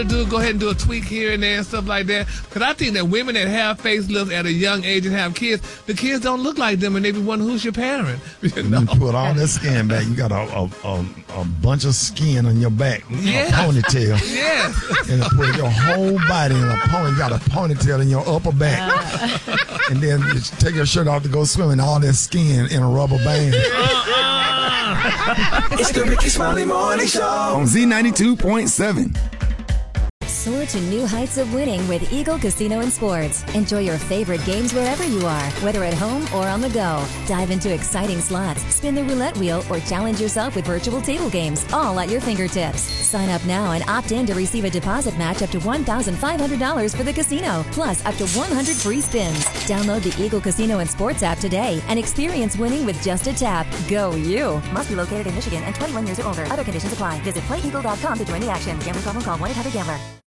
Go ahead and do a tweak here and there and stuff like that. Because I think that women that have facelifts at a young age and have kids, the kids don't look like them, and they be wondering who's your parent. You know? You put all that skin back. You got a bunch of skin on your back. Yeah. A ponytail. Yes. And put your whole body in a pony. You got a ponytail in your upper back. And then you take your shirt off to go swimming. All that skin in a rubber band. It's the Ricky Smiley Morning Show on Z92.7. Soar to new heights of winning with Eagle Casino and Sports. Enjoy your favorite games wherever you are, whether at home or on the go. Dive into exciting slots, spin the roulette wheel, or challenge yourself with virtual table games, all at your fingertips. Sign up now and opt in to receive a deposit match up to $1,500 for the casino, plus up to 100 free spins. Download the Eagle Casino and Sports app today and experience winning with just a tap. Go you! Must be located in Michigan and 21 years or older. Other conditions apply. Visit playeagle.com to join the action. Gambling problem, call 1-800-GAMBLER.